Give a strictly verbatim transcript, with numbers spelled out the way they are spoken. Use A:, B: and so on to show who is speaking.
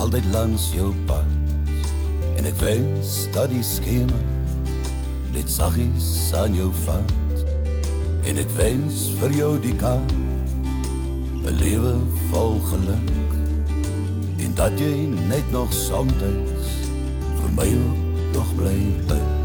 A: altyd langs jou pad. En ek wens dat die skema net saggies aan jou vat. En ek wens vir jou die kans, 'n lewe vol geluk. En dat jy net nog soms vir my ook nog bly bid.